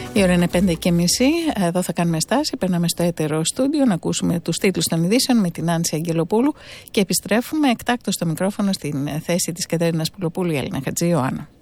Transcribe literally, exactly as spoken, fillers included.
Η ώρα είναι πέντε και μισή. Εδώ θα κάνουμε στάση. Περνάμε στο έτερο στούντιο να ακούσουμε τους τίτλους των ειδήσεων με την Άνση Αγγελοπούλου και επιστρέφουμε εκτάκτως στο μικρόφωνο στην θέση της Κατέρινας Πουλοπούλου η Έλληνα Χατζη Ιωάννου.